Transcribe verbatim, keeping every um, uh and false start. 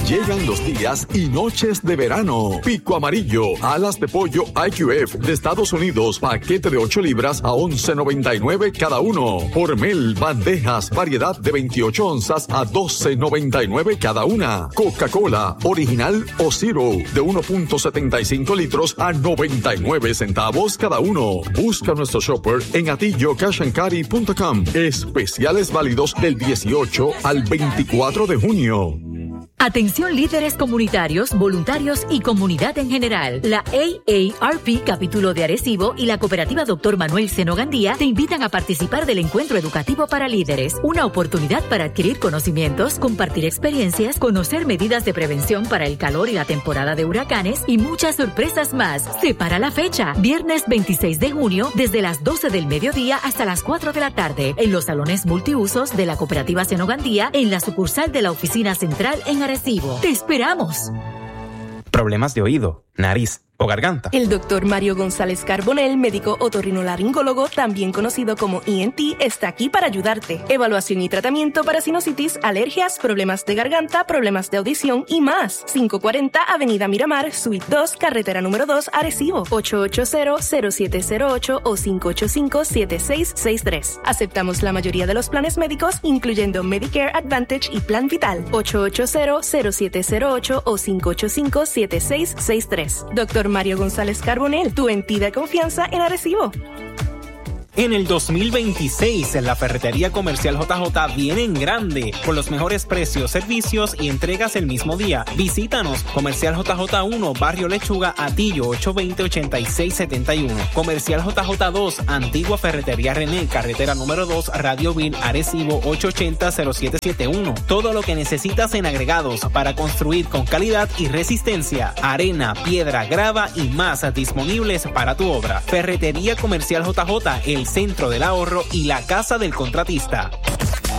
Llegan los días y noches de verano. Pico amarillo, alas de pollo I Q F de Estados Unidos, paquete de ocho libras a once noventa y nueve cada uno. Hormel, bandejas, variedad de veintiocho onzas a doce noventa y nueve cada una. Coca-Cola, original o zero, de uno punto setenta y cinco litros a noventa y nueve centavos cada uno. Busca nuestro shopper en atillo cash and carry punto com. Especiales válidos del dieciocho al veinticuatro de junio. Atención líderes comunitarios, voluntarios y comunidad en general. La A A R P Capítulo de Arecibo y la Cooperativa Doctor Manuel Seno Gandía te invitan a participar del Encuentro Educativo para Líderes, una oportunidad para adquirir conocimientos, compartir experiencias, conocer medidas de prevención para el calor y la temporada de huracanes y muchas sorpresas más. Separa la fecha, viernes veintiséis de junio, desde las doce del mediodía hasta las cuatro de la tarde, en los salones multiusos de la Cooperativa Seno Gandía, en la sucursal de la Oficina Central en Arecibo. ¡Te esperamos! Problemas de oído, nariz o garganta. El doctor Mario González Carbonell, médico otorrinolaringólogo, también conocido como E N T, está aquí para ayudarte. Evaluación y tratamiento para sinusitis, alergias, problemas de garganta, problemas de audición y más. quinientos cuarenta Avenida Miramar, Suite dos, carretera número dos, Arecibo. ocho ocho cero, cero siete cero ocho o cinco ocho cinco, siete seis seis tres. Aceptamos la mayoría de los planes médicos, incluyendo Medicare Advantage y Plan Vital. ocho ocho cero, cero siete cero ocho o cinco ocho cinco, siete seis seis tres. Doctor Mario González Carbonell, tu entidad de confianza en Arecibo. En el dos mil veintiséis, la Ferretería Comercial J J viene en grande, con los mejores precios, servicios y entregas el mismo día. Visítanos, Comercial J J uno, Barrio Lechuga, Atillo, ocho dos cero, ocho seis siete uno. Comercial J J dos, Antigua Ferretería René, carretera número dos, Radio Bill, Arecibo, ocho ocho cero, cero siete siete uno. Todo lo que necesitas en agregados para construir con calidad y resistencia, arena, piedra, grava y más disponibles para tu obra. Ferretería Comercial J J, el centro del ahorro y la casa del contratista.